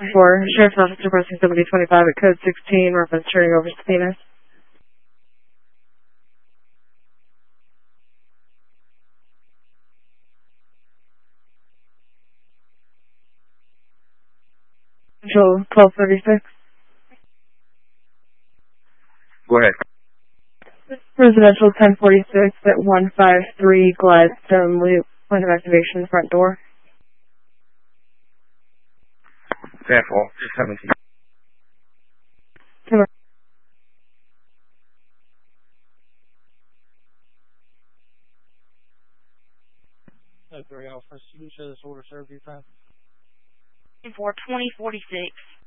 For Sheriff's Office requesting 7025 at Code 16, reference turning over subpoenas. Control 1236. Go ahead. Residential 1046 at 153 Gladstone Loop. Point of activation, front door. Sample 17. Come on. 3 Alpha, you show this order serve your time. For 2046.